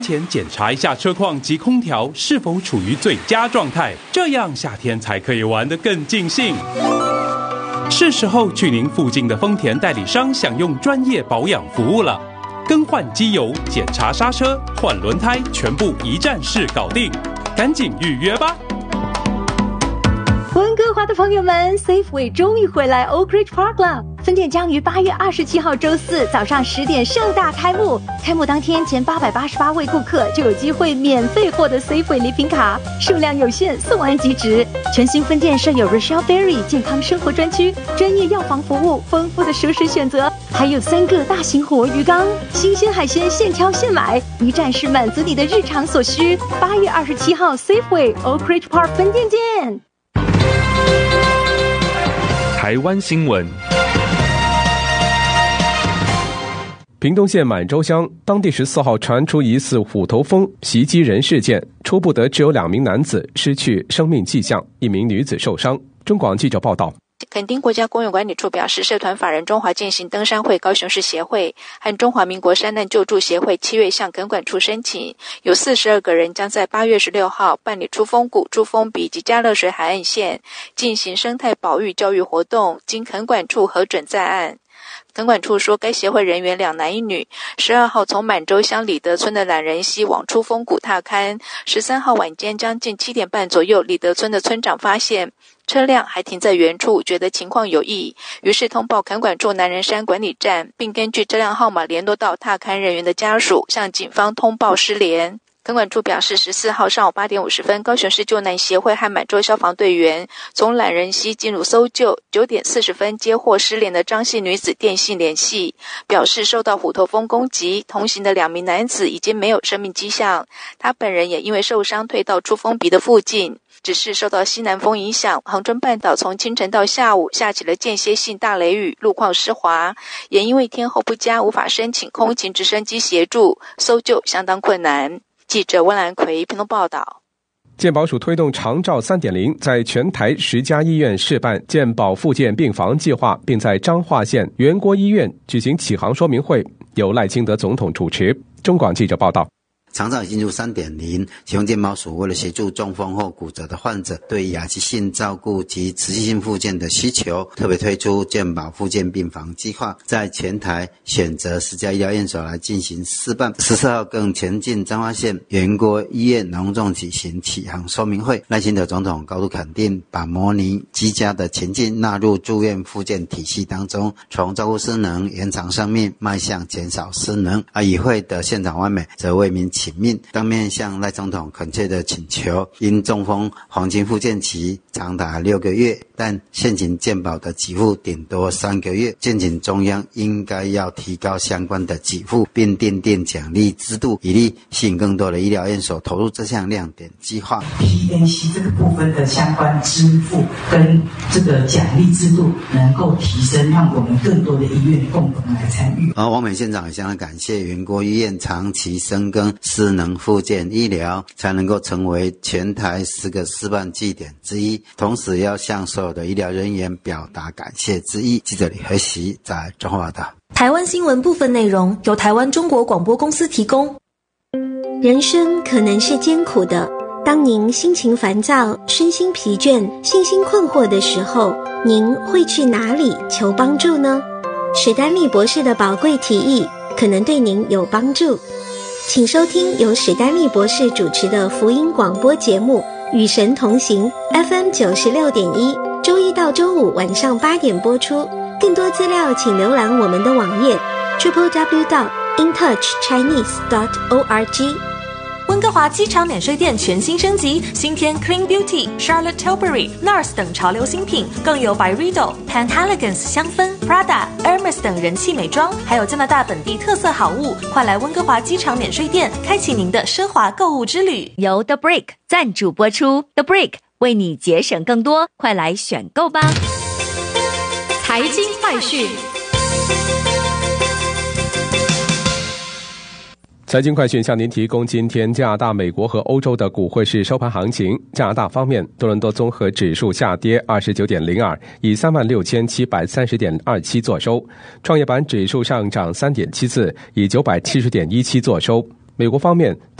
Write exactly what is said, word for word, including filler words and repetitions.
前检查一下车况及空调是否处于最佳状态，这样夏天才可以玩得更尽兴。是时候去您附近的丰田代理商享用专业保养服务了，更换机油、检查刹车、换轮胎，全部一站式搞定，赶紧预约吧。 温哥华的朋友们 ，Safeway 终于回来 Oak Ridge Park 了。分店将于八月二十七号周四早上十点盛大开幕。开幕当天，前八百八十八位顾客就有机会免费获得 Safeway 礼品卡，数量有限，送完即止。全新分店设有 Rochelle Berry 健康生活专区，专业药房服务，丰富的熟食选择，还有三个大型活鱼缸，新鲜海鲜现挑现买，一站式满足你的日常所需。八月二十七号 Safeway Oak Ridge Park 分店见。 台湾新闻。 屏东县满洲乡当地十四号传出疑似虎头蜂袭击人事件，初步得知有两名男子失去生命迹象，一名女子受伤。中广记者报道。 垦丁国家公园管理处表示，社团法人中华健行登山会高雄市协会和中华民国山难救助协会七月向垦管处申请，有四十二个人将在八月十六号办理出风谷、出风鼻及嘉乐水海岸线进行生态保育教育活动，经垦管处核准在案。垦管处说，该协会人员两男一女，十二号从满洲乡李德村的懒人溪往出风谷踏勘，十三号晚间将近七点半左右，李德村的村长发现车辆还停在原处，觉得情况有异，于是通报垦管处南人山管理站，并根据车辆号码联络到踏勘人员的家属，向警方通报失联。垦管处表示，十四号上午八点五十分，高雄市救难协会和满洲消防队员从懒人溪进入搜救，九点四十分接获失联的张姓女子电信联系，表示受到虎头蜂攻击，同行的两名男子已经没有生命迹象，他本人也因为受伤退到出风鼻的附近。只是受到西南风影响，恒春半岛从清晨到下午下起了间歇性大雷雨，路况湿滑，也因为天候不佳，无法申请空勤直升机协助，搜救相当困难。记者温兰奎屏东报道。 健保署推动长照 三点零， 在全台十家医院试办健保复健病房计划，并在彰化县元国医院举行启航说明会，由赖清德总统主持。中广记者报道。 长照进入 三点零， 其中健保署为了协助中风或骨折的患者对亚急性照顾及持续性复健的需求，特别推出健保复健病房计划，在全台选择十家医疗院所来进行试办。十四号更前进彰化县元国医院隆重举行启航说明会，赖清德总统高度肯定把模拟居家的前进纳入住院复健体系当中，从照顾失能延长生命迈向减少失能。而与会的县长万美则为民请命，当面向赖总统恳切的请求，因中风黄金复健期长达六个月，但现行健保的给付顶多三个月，建请中央应该要提高相关的给付，并订定奖励制度，以利吸引更多的医疗院所投入这项亮点计划。 P N C 这个部分的相关支付跟这个奖励制度能够提升，让我们更多的医院共同来参与。 而王美县长也相当感谢元国医院长期深耕失能复健医疗，才能够成为全台十个示范据点之一，同时要向所有的医疗人员表达感谢之意。记者李和习在中华报道。 台湾新闻部分内容由台湾中国广播公司提供。人生可能是艰苦的，当您心情烦躁、身心疲倦、信心困惑的时候，您会去哪里求帮助呢？史丹利博士的宝贵提议可能对您有帮助。请收听由史丹利博士主持的福音广播节目《与神同行》 F M 九十六点一， 周一到周五晚上八点播出。更多资料请浏览我们的网页 double-u double-u double-u dot in touch chinese dot org。 温哥华机场免税店全新升级，新添 Clean Beauty、Charlotte Tilbury、Nars 等潮流新品，更有 Byredo、Pantalegons 香氛、Prada、Hermes 等人气美妆，还有加拿大本地特色好物。快来温哥华机场免税店，开启您的奢华购物之旅。 由 The Brick 赞助播出 ，The Brick 为你节省更多，快来选购吧！财经快讯。 财经快讯向您提供今天加拿大、美国和欧洲的股汇市收盘行情。加拿大方面，多伦多综合指数下跌 二十九点零二， 以 三万六千七百三十点二七 作收。创业板指数上涨 三点七四， 以 九百七十点一七 作收。 美国方面